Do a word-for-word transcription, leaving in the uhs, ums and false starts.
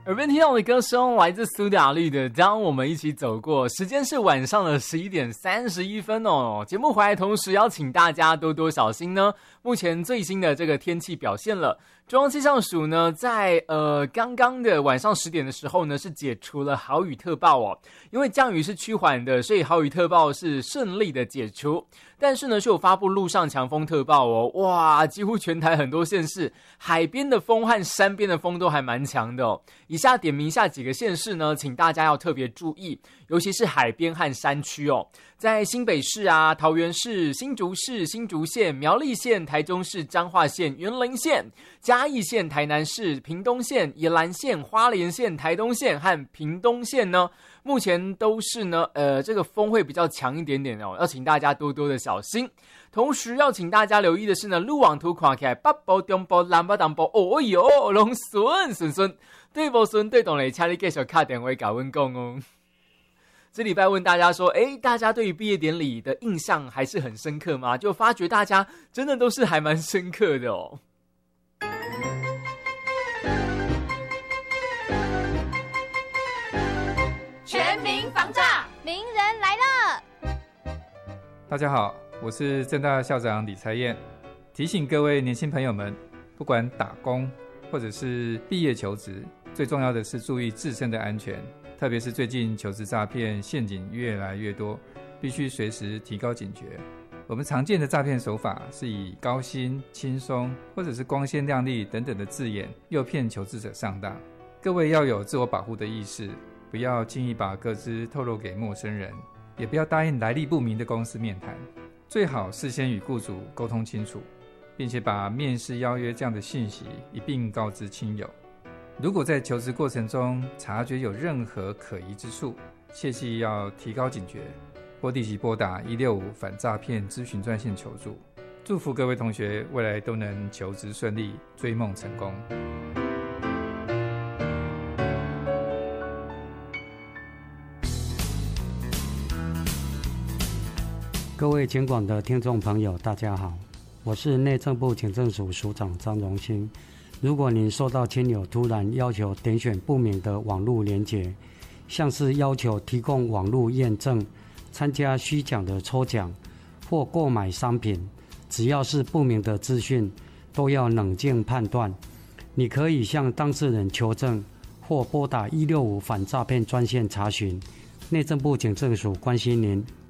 耳边听到的歌声来自苏打绿的《当我们一起走过》，时间是晚上的十一点三十一分哦。节目回来同时邀请大家多多小心呢，目前最新的这个天气表现了。中央气象署呢，在呃刚刚的晚上十点的时候呢，是解除了豪雨特报哦。因为降雨是趋缓的，所以豪雨特报是顺利的解除。但是呢，是有发布陆上强风特报哦。哇，几乎全台很多县市，海边的风和山边的风都还蛮强的哦。以下点名下几个县市呢，请大家要特别注意，尤其是海边和山区哦。在新北市啊、桃园市、新竹市、新竹县、苗栗县、台中市、彰化县、云林县、嘉义县、台南市、屏东县、宜兰县、花莲县、台东县和屏东县呢，目前都是呢，呃，这个风会比较强一点点哦，要请大家多多的小心。同时要请大家留意的是呢，路网图看起来北部、中部、南部、东部，哦哟，拢顺顺顺，对不顺对懂嘞，请你继续打电话跟我讲哦。这礼拜问大家说，诶，大家对于毕业典礼的印象还是很深刻吗？就发觉大家真的都是还蛮深刻的哦。 全民防诈，名人来了。 大家好，我是政大校长李才燕，提醒各位年轻朋友们，不管打工或者是毕业求职，最重要的是注意自身的安全。特别是最近求职诈骗陷阱越来越多，必须随时提高警觉。我们常见的诈骗手法是以高薪、轻松或者是光鲜亮丽等等的字眼诱骗求职者上当。各位要有自我保护的意识，不要轻易把个资透露给陌生人，也不要答应来历不明的公司面谈。最好事先与雇主沟通清楚，并且把面试邀约这样的信息一并告知亲友。如果在求职过程中察觉有任何可疑之处，切记要提高警觉，或立即拨打一六五反诈骗咨询专线求助。祝福各位同学未来都能求职顺利，追梦成功。 各位警广的听众朋友，大家好，我是内政部警政署署长张荣兴。如果您收到亲友突然要求点选不明的网络连结，像是要求提供网络验证、参加虚假的抽奖或购买商品，只要是不明的资讯，都要冷静判断。你可以向当事人求证，或拨打一六五反诈骗专线查询。内政部警政署关心您。